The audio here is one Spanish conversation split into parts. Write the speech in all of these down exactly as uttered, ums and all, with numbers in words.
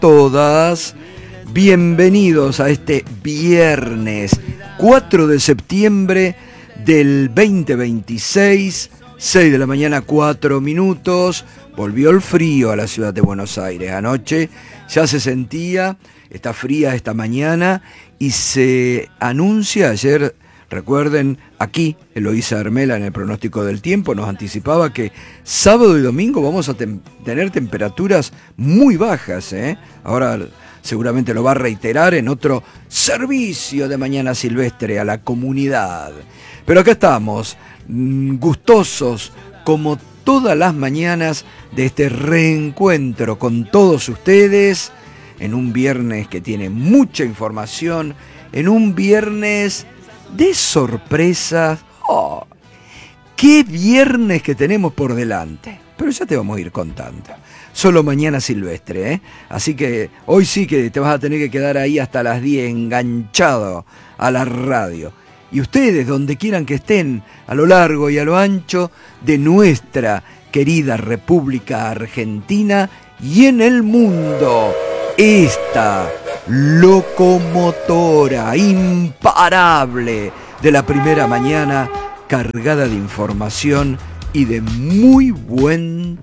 todas. Bienvenidos a este viernes cuatro de septiembre del veinte veintiséis, seis de la mañana, cuatro minutos. Volvió el frío a la ciudad de Buenos Aires. Anoche ya se sentía, está fría esta mañana y se anuncia ayer. Recuerden, aquí Eloísa Armela en el pronóstico del tiempo nos anticipaba que sábado y domingo vamos a tem- tener temperaturas muy bajas, ¿eh? Ahora seguramente lo va a reiterar en otro servicio de Mañana Silvestre a la comunidad. Pero acá estamos, gustosos como todas las mañanas de este reencuentro con todos ustedes en un viernes que tiene mucha información, en un viernes de sorpresas. ¡Oh! ¡Qué viernes que tenemos por delante! Pero ya te vamos a ir contando. Solo Mañana Silvestre, ¿eh? Así que hoy sí que te vas a tener que quedar ahí hasta las diez enganchado a la radio. Y ustedes, donde quieran que estén, a lo largo y a lo ancho de nuestra querida República Argentina y en el mundo, esta locomotora imparable de la primera mañana, cargada de información y de muy buen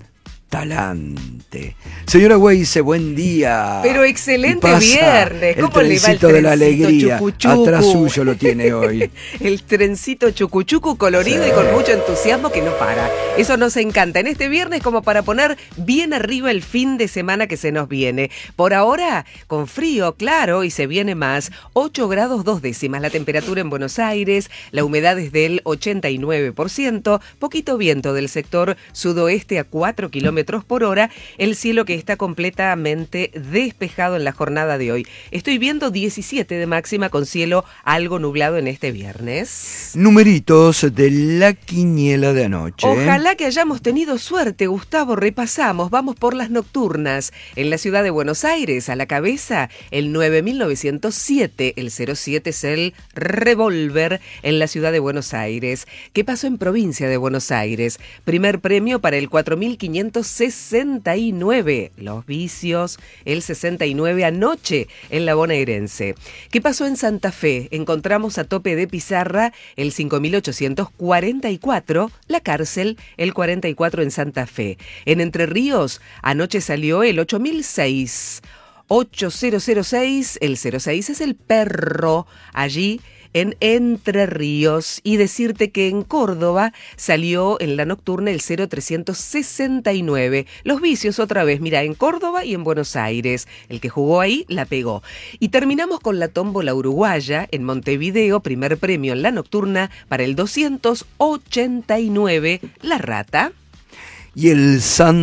talante. Señora Weise, buen día. Pero excelente viernes. ¿Cómo le va el trencito de la alegría? Chucuchucu? Atrás suyo lo tiene hoy. El trencito chucuchucu colorido, sí, y con mucho entusiasmo que no para. Eso nos encanta en este viernes, como para poner bien arriba el fin de semana que se nos viene. Por ahora, con frío, claro, y se viene más. ocho grados dos décimas la temperatura en Buenos Aires, la humedad es del ochenta y nueve por ciento, poquito viento del sector sudoeste a cuatro kilómetros por hora, el cielo que está completamente despejado en la jornada de hoy. Estoy viendo diecisiete de máxima con cielo algo nublado en este viernes. Numeritos de la quiniela de anoche. Ojalá que hayamos tenido suerte, Gustavo. Repasamos, vamos por las nocturnas. En la ciudad de Buenos Aires, a la cabeza, el nueve mil novecientos siete, el cero siete es el revólver en la ciudad de Buenos Aires. ¿Qué pasó en provincia de Buenos Aires? Primer premio para el cuatro mil quinientos sesenta y nueve, los vicios, el sesenta y nueve anoche en la bonaerense. ¿Qué pasó en Santa Fe? Encontramos a tope de pizarra el cinco mil ochocientos cuarenta y cuatro, la cárcel el cuarenta y cuatro en Santa Fe. En Entre Ríos, anoche salió el ocho mil seis, ocho mil seis, el cero seis es el perro, allí en Entre Ríos. Y decirte que en Córdoba salió en la nocturna el cero trescientos sesenta y nueve. Los vicios otra vez, mira, en Córdoba y en Buenos Aires. El que jugó ahí la pegó. Y terminamos con la tómbola uruguaya en Montevideo, primer premio en la nocturna para el doscientos ochenta y nueve, la rata. Y el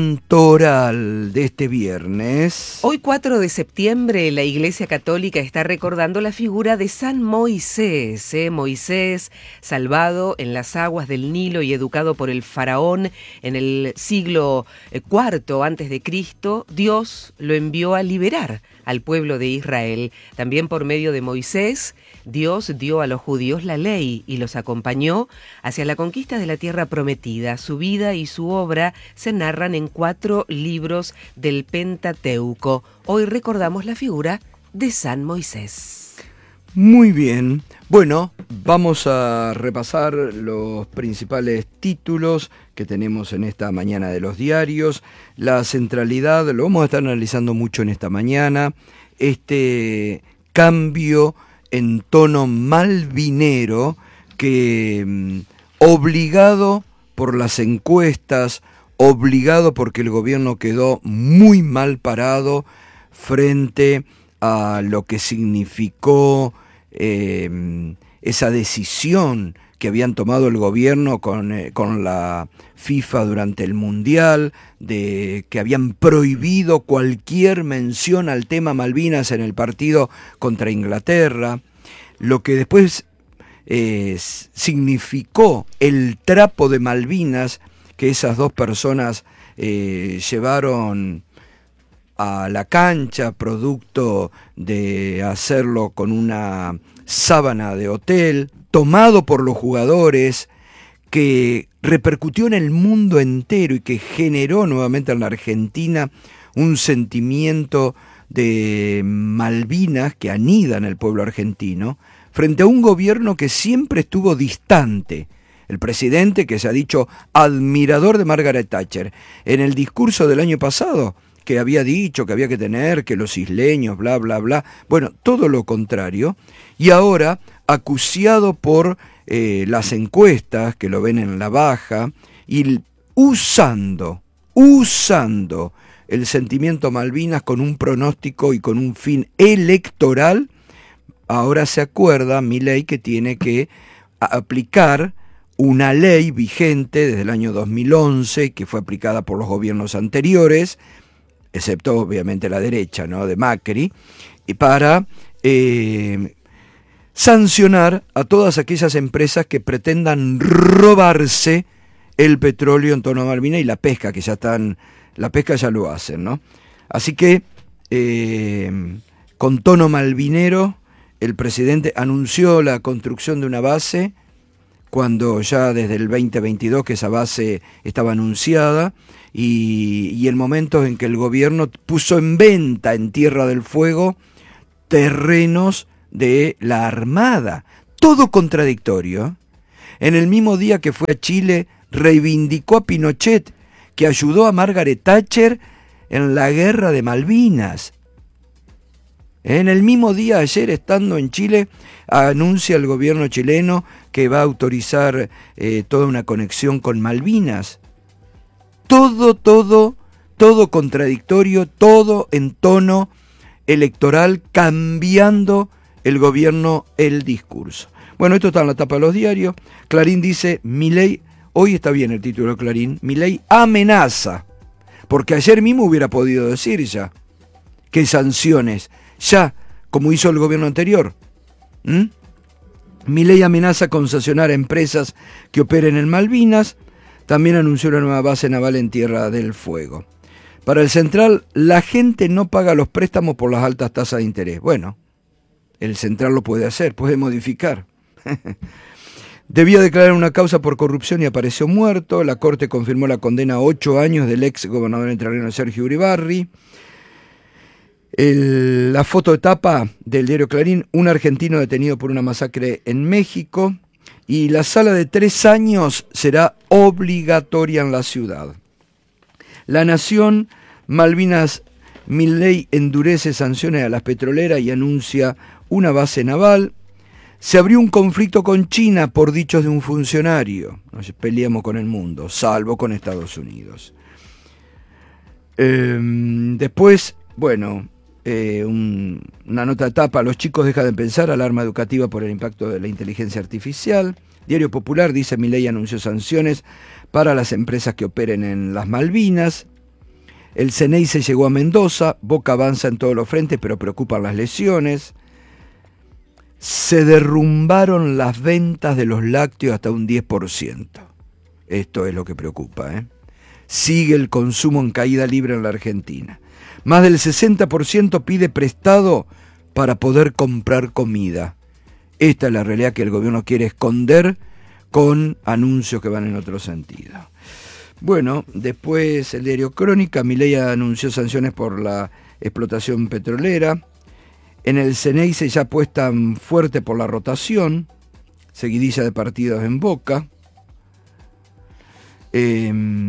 santoral de este viernes. Hoy cuatro de septiembre la Iglesia Católica está recordando la figura de San Moisés. ¿eh? Moisés, salvado en las aguas del Nilo y educado por el faraón en el siglo cuarto antes de Cristo, Dios lo envió a liberar al pueblo de Israel. También por medio de Moisés, Dios dio a los judíos la ley y los acompañó hacia la conquista de la tierra prometida. Su vida y su obra se narran en cuatro libros del Pentateuco. Hoy recordamos la figura de San Moisés. Muy bien. Bueno, vamos a repasar los principales títulos que tenemos en esta mañana de los diarios. La centralidad, lo vamos a estar analizando mucho en esta mañana. Este cambio en tono malvinero que mm, obligado por las encuestas, obligado porque el gobierno quedó muy mal parado frente a lo que significó eh, esa decisión que habían tomado el gobierno con, eh, con la FIFA durante el Mundial, de que habían prohibido cualquier mención al tema Malvinas en el partido contra Inglaterra, lo que después eh, significó el trapo de Malvinas que esas dos personas eh, llevaron a la cancha, producto de hacerlo con una sábana de hotel, tomado por los jugadores, que repercutió en el mundo entero y que generó nuevamente en la Argentina un sentimiento de Malvinas que anida en el pueblo argentino, frente a un gobierno que siempre estuvo distante. El presidente, que se ha dicho admirador de Margaret Thatcher, en el discurso del año pasado, que había dicho que había que tener, que los isleños, bla, bla, bla, bueno, todo lo contrario, y ahora acuciado por eh, las encuestas, que lo ven en la baja, y usando, usando el sentimiento Malvinas con un pronóstico y con un fin electoral, ahora se acuerda Milei que tiene que aplicar una ley vigente desde el año dos mil once, que fue aplicada por los gobiernos anteriores, excepto obviamente la derecha, ¿no?, de Macri, y para eh, sancionar a todas aquellas empresas que pretendan robarse el petróleo en torno a Malvinas y la pesca, que ya están, la pesca ya lo hacen, ¿no? Así que, eh, con tono malvinero, el presidente anunció la construcción de una base, cuando ya desde el veinte veintidós que esa base estaba anunciada, y, y en momentos en que el gobierno puso en venta en Tierra del Fuego terrenos de la Armada. Todo contradictorio. En el mismo día que fue a Chile, reivindicó a Pinochet, que ayudó a Margaret Thatcher en la guerra de Malvinas. En el mismo día, ayer, estando en Chile, anuncia el gobierno chileno que va a autorizar eh, toda una conexión con Malvinas. Todo, todo, todo contradictorio, todo en tono electoral, cambiando el gobierno el discurso. Bueno, esto está en la tapa de los diarios. Clarín dice, Milei, hoy está bien el título de Clarín, Milei amenaza, porque ayer mismo hubiera podido decir ya que sanciones, ya, como hizo el gobierno anterior. ¿Mm? Milei amenaza con sancionar a empresas que operen en Malvinas. También anunció una nueva base naval en Tierra del Fuego. Para el Central, la gente no paga los préstamos por las altas tasas de interés. Bueno, el Central lo puede hacer, puede modificar. Debía declarar una causa por corrupción y apareció muerto. La Corte confirmó la condena a ocho años del ex gobernador entrerriano Sergio Uribarri. El, la foto de tapa del diario Clarín, un argentino detenido por una masacre en México, y la sala de tres años será obligatoria en la ciudad. La Nación, Malvinas, Milei endurece sanciones a las petroleras y anuncia una base naval. Se abrió un conflicto con China por dichos de un funcionario. Nos peleamos con el mundo, salvo con Estados Unidos. Eh, después, bueno... Eh, un, una nota de tapa, los chicos dejan de pensar, alarma educativa por el impacto de la inteligencia artificial. Diario Popular dice, Milei anunció sanciones para las empresas que operen en las Malvinas. El C N E I se llegó a Mendoza, Boca avanza en todos los frentes, pero preocupan las lesiones. Se derrumbaron las ventas de los lácteos hasta un diez por ciento. Esto es lo que preocupa, ¿eh? Sigue el consumo en caída libre en la Argentina. Más del sesenta por ciento pide prestado para poder comprar comida. Esta es la realidad que el gobierno quiere esconder con anuncios que van en otro sentido. Bueno, después el diario Crónica, Milei anunció sanciones por la explotación petrolera. En el C N E I se ya apuestan fuerte por la rotación, seguidilla de partidos en Boca. Eh,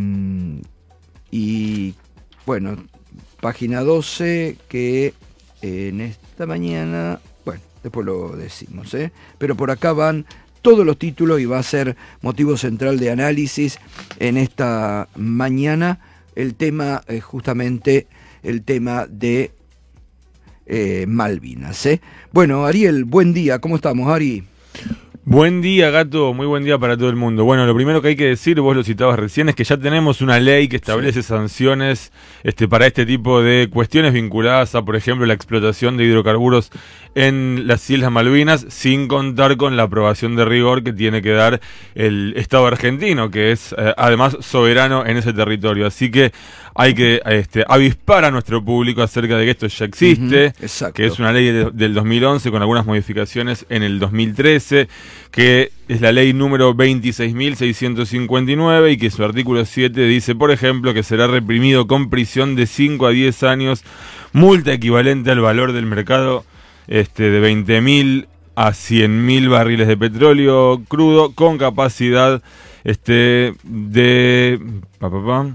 y bueno... Página doce, que eh, en esta mañana, bueno, después lo decimos, ¿eh? Pero por acá van todos los títulos y va a ser motivo central de análisis en esta mañana el tema, eh, justamente el tema de eh, Malvinas, ¿eh? Bueno, Ariel, buen día, ¿cómo estamos, Ari? Buen día, Gato, muy buen día para todo el mundo. Bueno, lo primero que hay que decir, vos lo citabas recién, es que ya tenemos una ley que establece sí. sanciones este, para este tipo de cuestiones vinculadas a, por ejemplo, la explotación de hidrocarburos en las Islas Malvinas, sin contar con la aprobación de rigor que tiene que dar el Estado argentino, que es eh, además soberano en ese territorio. Así que hay que este, avispar a nuestro público acerca de que esto ya existe, uh-huh, que es una ley de, del dos mil once con algunas modificaciones en el dos mil trece, que es la ley número veintiséis mil seiscientos cincuenta y nueve y que su artículo siete dice, por ejemplo, que será reprimido con prisión de cinco a diez años, multa equivalente al valor del mercado este, de veinte mil a cien mil barriles de petróleo crudo con capacidad este, de pa, pa, pa,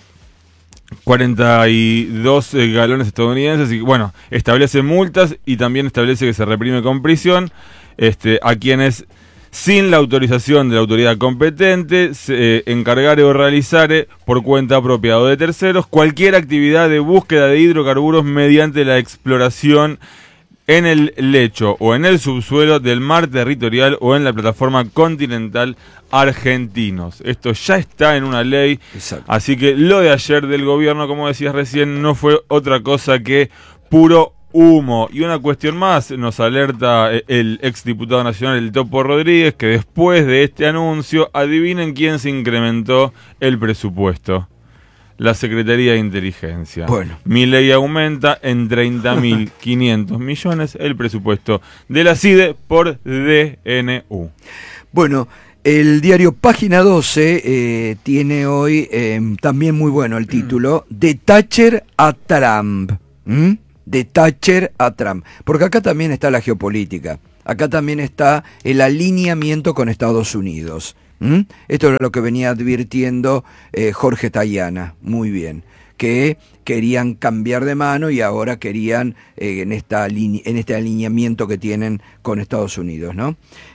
cuarenta y dos eh, galones estadounidenses. Y bueno, establece multas y también establece que se reprime con prisión este, a quienes, sin la autorización de la autoridad competente, se, eh, encargare o realizare por cuenta propia o de terceros cualquier actividad de búsqueda de hidrocarburos mediante la exploración en el lecho o en el subsuelo del mar territorial o en la plataforma continental argentinos. Esto ya está en una ley. Exacto. Así que lo de ayer del gobierno, como decías recién, no fue otra cosa que puro humo. Y una cuestión más, nos alerta el exdiputado nacional, el Topo Rodríguez, que después de este anuncio, adivinen quién se incrementó el presupuesto. La Secretaría de Inteligencia. Bueno. Milei aumenta en treinta mil quinientos millones el presupuesto de la C I D E por D N U. Bueno, el diario Página doce eh, tiene hoy eh, también muy bueno el título, de Thatcher a Trump. ¿Mm? De Thatcher a Trump. Porque acá también está la geopolítica. Acá también está el alineamiento con Estados Unidos. ¿Mm? Esto era lo que venía advirtiendo eh, Jorge Tayana, muy bien, que querían cambiar de mano y ahora querían eh, en, esta aline- en este alineamiento que tienen con Estados Unidos, ¿no?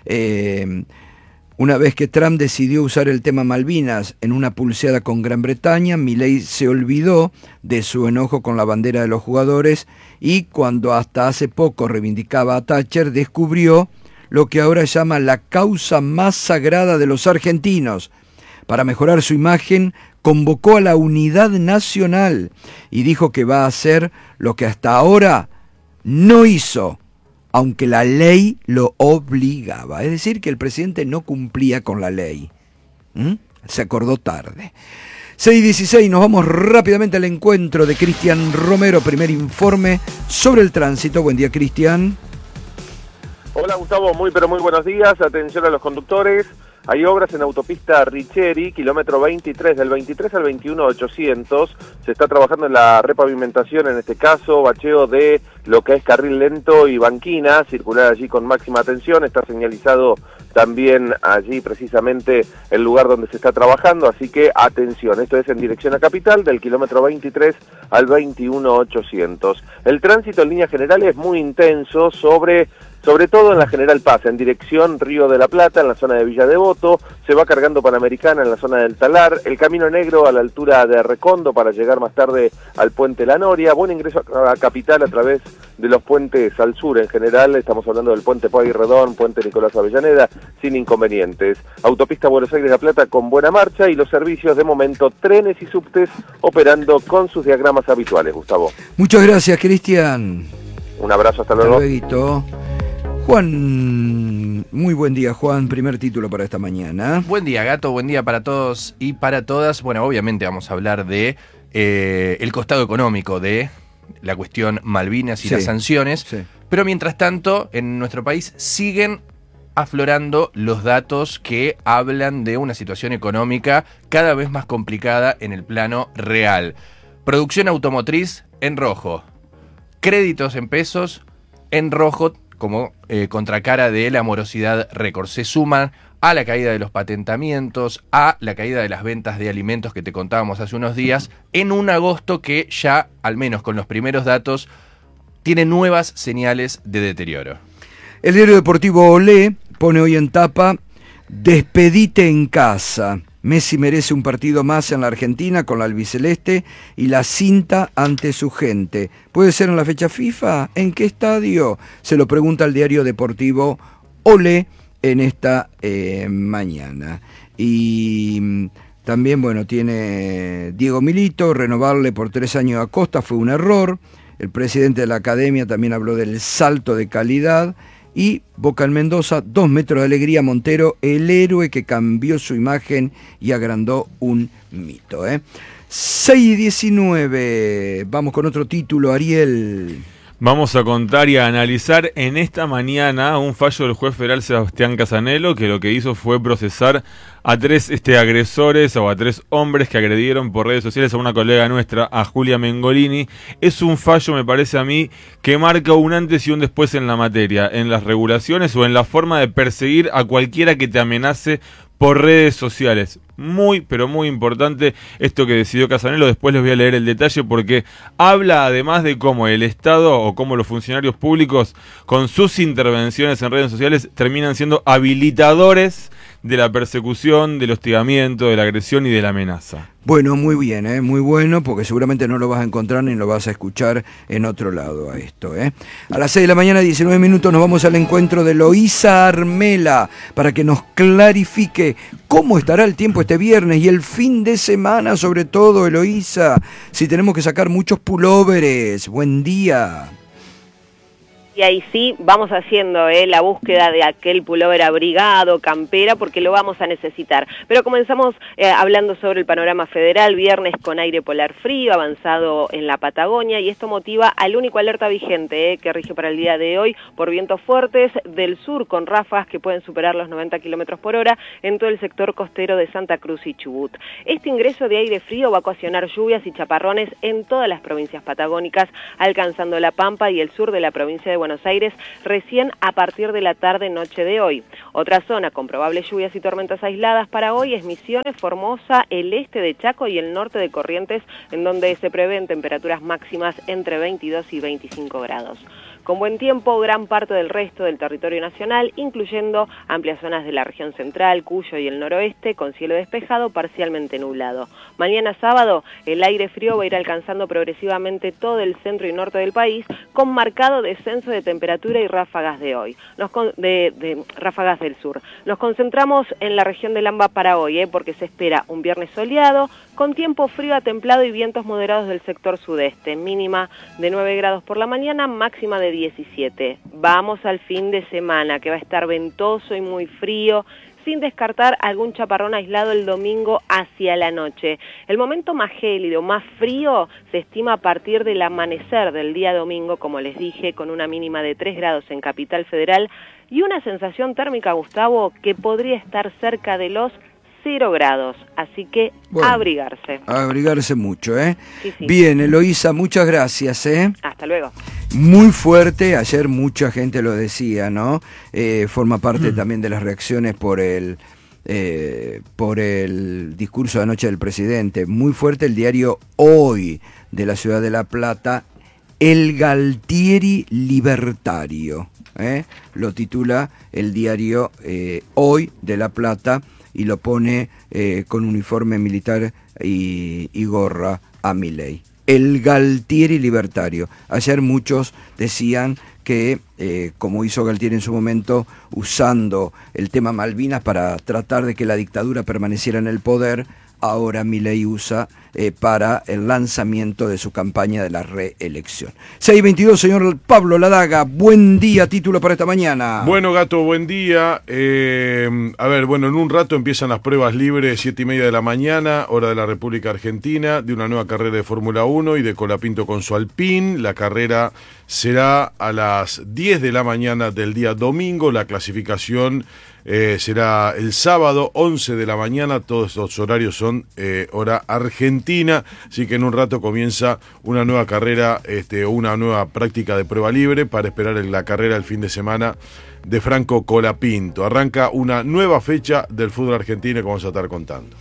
Eh, una vez que Trump decidió usar el tema Malvinas en una pulseada con Gran Bretaña, Milei se olvidó de su enojo con la bandera de los jugadores y cuando hasta hace poco reivindicaba a Thatcher, descubrió lo que ahora llama la causa más sagrada de los argentinos. Para mejorar su imagen, convocó a la unidad nacional y dijo que va a hacer lo que hasta ahora no hizo, aunque la ley lo obligaba. Es decir, que el presidente no cumplía con la ley. ¿Mm? Se acordó tarde. seis dieciséis, nos vamos rápidamente al encuentro de Cristian Romero, primer informe sobre el tránsito. Buen día, Cristian. Hola Gustavo, muy pero muy buenos días, atención a los conductores, hay obras en autopista Richeri, kilómetro veintitrés, del veintitrés al veintiuno ochocientos, se está trabajando en la repavimentación, en este caso, bacheo de lo que es carril lento y banquina, circular allí con máxima atención, está señalizado también allí precisamente el lugar donde se está trabajando, así que atención, esto es en dirección a Capital, del kilómetro veintitrés al veintiuno ochocientos. El tránsito en líneas generales es muy intenso sobre... Sobre todo en la General Paz, en dirección Río de la Plata, en la zona de Villa Devoto, se va cargando Panamericana en la zona del Talar, el Camino Negro a la altura de Recondo para llegar más tarde al Puente La Noria, buen ingreso a Capital a través de los puentes al sur en general, estamos hablando del Puente Pueyrredón, Puente Nicolás Avellaneda, sin inconvenientes. Autopista Buenos Aires-La Plata con buena marcha y los servicios de momento, trenes y subtes operando con sus diagramas habituales, Gustavo. Muchas gracias, Cristian. Un abrazo, hasta luego. Hasta luego. Juan, muy buen día, Juan, primer título para esta mañana. Buen día, Gato, buen día para todos y para todas. Bueno, obviamente vamos a hablar de eh, el costado económico de la cuestión Malvinas y sí, las sanciones, sí. Pero mientras tanto, en nuestro país siguen aflorando los datos que hablan de una situación económica cada vez más complicada en el plano real. Producción automotriz en rojo, créditos en pesos en rojo, como eh, contracara de la morosidad récord. Se suman a la caída de los patentamientos, a la caída de las ventas de alimentos que te contábamos hace unos días, en un agosto que ya, al menos con los primeros datos, tiene nuevas señales de deterioro. El diario deportivo Olé pone hoy en tapa, despedite en casa. Messi merece un partido más en la Argentina con la albiceleste y la cinta ante su gente. ¿Puede ser en la fecha FIFA? ¿En qué estadio? Se lo pregunta el diario deportivo Olé en esta eh, mañana. Y también, bueno, tiene Diego Milito, renovarle por tres años a Costa fue un error. El presidente de la academia también habló del salto de calidad. Y Boca en Mendoza, dos metros de alegría, Montero, el héroe que cambió su imagen y agrandó un mito. ¿eh? seis diecinueve, vamos con otro título, Ariel. Vamos a contar y a analizar en esta mañana un fallo del juez federal Sebastián Casanello, que lo que hizo fue procesar a tres este, agresores o a tres hombres que agredieron por redes sociales a una colega nuestra, a Julia Mengolini. Es un fallo, me parece a mí, que marca un antes y un después en la materia, en las regulaciones o en la forma de perseguir a cualquiera que te amenace por redes sociales. Muy, pero muy importante esto que decidió Casanello. Después les voy a leer el detalle porque habla además de cómo el Estado o cómo los funcionarios públicos con sus intervenciones en redes sociales terminan siendo habilitadores de la persecución, del hostigamiento, de la agresión y de la amenaza. Bueno, muy bien, ¿eh? Muy bueno, porque seguramente no lo vas a encontrar ni lo vas a escuchar en otro lado a esto. ¿eh? A las seis de la mañana, diecinueve minutos, nos vamos al encuentro de Eloísa Armela para que nos clarifique cómo estará el tiempo este viernes y el fin de semana, sobre todo, Eloísa, si tenemos que sacar muchos pulóveres. Buen día. Y ahí sí vamos haciendo eh, la búsqueda de aquel pullover abrigado, campera, porque lo vamos a necesitar. Pero comenzamos eh, hablando sobre el panorama federal, viernes con aire polar frío, avanzado en la Patagonia, y esto motiva al único alerta vigente eh, que rige para el día de hoy por vientos fuertes del sur, con ráfagas que pueden superar los noventa kilómetros por hora en todo el sector costero de Santa Cruz y Chubut. Este ingreso de aire frío va a ocasionar lluvias y chaparrones en todas las provincias patagónicas, alcanzando La Pampa y el sur de la provincia de Buenos Aires recién a partir de la tarde-noche de hoy. Otra zona con probables lluvias y tormentas aisladas para hoy es Misiones, Formosa, el este de Chaco y el norte de Corrientes, en donde se prevén temperaturas máximas entre veintidós y veinticinco grados. Con buen tiempo, gran parte del resto del territorio nacional, incluyendo amplias zonas de la región central, Cuyo y el noroeste, con cielo despejado, parcialmente nublado. Mañana sábado, el aire frío va a ir alcanzando progresivamente todo el centro y norte del país, con marcado descenso de temperatura y ráfagas de hoy, Nos con, de, de ráfagas del sur. Nos concentramos en la región del AMBA para hoy, eh, porque se espera un viernes soleado, con tiempo frío a templado y vientos moderados del sector sudeste, mínima de nueve grados por la mañana, máxima de diecisiete. Vamos al fin de semana, que va a estar ventoso y muy frío, sin descartar algún chaparrón aislado el domingo hacia la noche. El momento más gélido, más frío, se estima a partir del amanecer del día domingo, como les dije, con una mínima de tres grados en Capital Federal y una sensación térmica, Gustavo, que podría estar cerca de los cero grados, así que bueno, abrigarse. Abrigarse mucho, ¿eh? Sí, sí. Bien, Eloísa, muchas gracias, ¿eh? Hasta luego. Muy fuerte, ayer mucha gente lo decía, ¿no? Eh, forma parte mm. también de las reacciones por el, eh, por el discurso de anoche del presidente. Muy fuerte el diario Hoy de la ciudad de La Plata, El Galtieri Libertario, ¿eh? Lo titula el diario eh, Hoy de La Plata, y lo pone eh, con uniforme militar y, y gorra a Milei. El Galtieri Libertario. Ayer muchos decían que, eh, como hizo Galtieri en su momento, usando el tema Malvinas para tratar de que la dictadura permaneciera en el poder, ahora Milei usa eh, para el lanzamiento de su campaña de la reelección. seis veintidós, señor Pablo Ladaga, buen día, título para esta mañana. Bueno, Gato, buen día. Eh, a ver, bueno, en un rato empiezan las pruebas libres, siete y media de la mañana, hora de la República Argentina, de una nueva carrera de Fórmula uno y de Colapinto con su Alpine. La carrera será a las diez de la mañana del día domingo, la clasificación Eh, será el sábado, once de la mañana, todos los horarios son eh, hora argentina, así que en un rato comienza una nueva carrera, este, una nueva práctica de prueba libre para esperar en la carrera el fin de semana de Franco Colapinto. Arranca una nueva fecha del fútbol argentino que vamos a estar contando.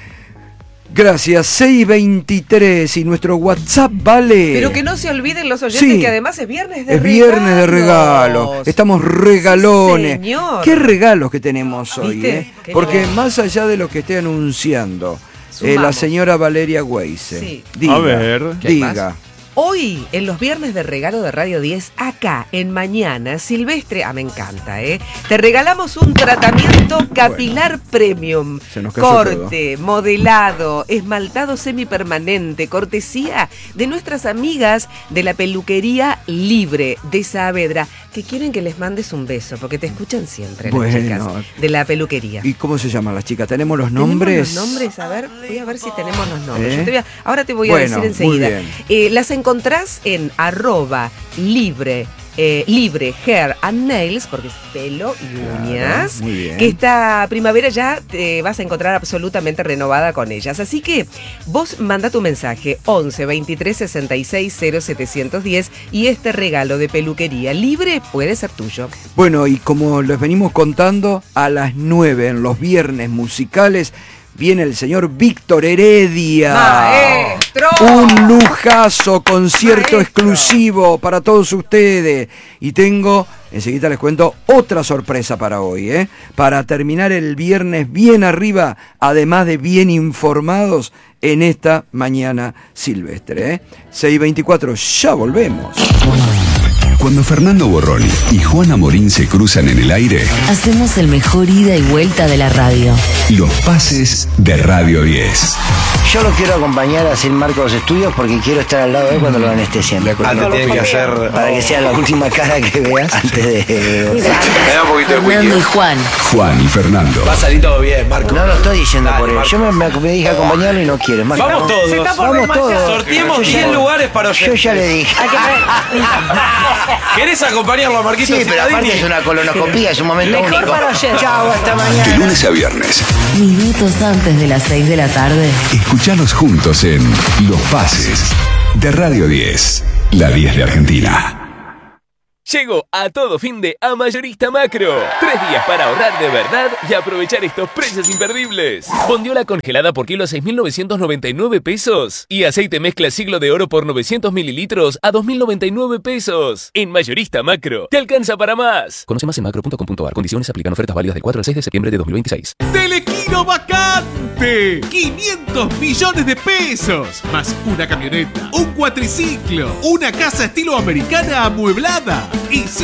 Gracias, seis veintitrés y nuestro WhatsApp vale. Pero que no se olviden los oyentes sí, que además es viernes de es regalos. Es viernes de regalos, estamos regalones. Sí, señor. Qué regalos que tenemos hoy, ¿Viste? ¿eh? Porque no. Más allá de lo que esté anunciando eh, la señora Valeria Weise, sí. diga, a ver, diga. Hoy, en los viernes de regalo de Radio diez, acá, en Mañana, Silvestre, ah, me encanta, ¿eh? Te regalamos un tratamiento capilar bueno, premium. Se nos cayó Corte, todo. modelado, esmaltado semipermanente, cortesía de nuestras amigas de la peluquería Libre de Saavedra. Que quieren que les mandes un beso, porque te escuchan siempre Bueno. las chicas de la peluquería. ¿Y cómo se llaman las chicas? ¿Tenemos los nombres? ¿Tenemos los nombres? A ver, voy a ver si tenemos los nombres. ¿Eh? Yo te voy a- ahora te voy a Bueno, decir enseguida. muy bien. Eh, las encontrás en arroba libre. Eh, libre Hair and Nails, porque es pelo y Claro, uñas, muy bien. que esta primavera ya te vas a encontrar absolutamente renovada con ellas. Así que vos manda tu mensaje once veintitrés sesenta y seis cero setecientos diez y este regalo de peluquería libre puede ser tuyo. Bueno, y como les venimos contando, a las nueve en los viernes musicales viene el señor Víctor Heredia. ¡Maestro! Un lujazo, concierto Maestro. exclusivo para todos ustedes. Y tengo, enseguida les cuento, otra sorpresa para hoy, ¿eh? Para terminar el viernes bien arriba, además de bien informados en esta mañana silvestre, ¿eh? seis veinticuatro, ya volvemos. Cuando Fernando Borroni y Juana Morín se cruzan en el aire, Hacemos el mejor ida y vuelta de la radio. los pases de Radio diez. Yo lo quiero acompañar a Sin Marco los estudios porque quiero estar al lado de él cuando lo anestesian. Antes tiene que hacer... Para que sea la última cara que veas antes de... Me da un poquito de Fernando y Juan. Juan y Fernando. Va a salir todo bien, Marco. No lo estoy diciendo Dale, por él. Marco. Yo me, me, me dije acompañarlo y no quiere. Marco, Vamos todos. Se está por Vamos todos. Sorteemos Yo ya- diez lugares para Yo ya le dije. ¿Querés acompañarlo a Marquito? Sí, pero aparte es una colonoscopía, es un momento único. Chao, hasta De mañana. lunes a viernes. Minutos antes de las seis de la tarde. Escuchalos juntos en Los Pases de Radio diez. La diez de Argentina. Llegó a todo fin de a Mayorista Macro. Tres días para ahorrar de verdad y aprovechar estos precios imperdibles. Bondiola congelada por kilo a seis mil novecientos noventa y nueve pesos. Y aceite mezcla siglo de oro por novecientos mililitros a dos mil noventa y nueve pesos. En Mayorista Macro, te alcanza para más. Conoce más en macro punto com punto ar. Condiciones aplican. Ofertas válidas del cuatro al seis de septiembre de dos mil veintiséis. Telequino vacante, quinientos millones de pesos, más una camioneta, un cuatriciclo, una casa estilo americana amueblada y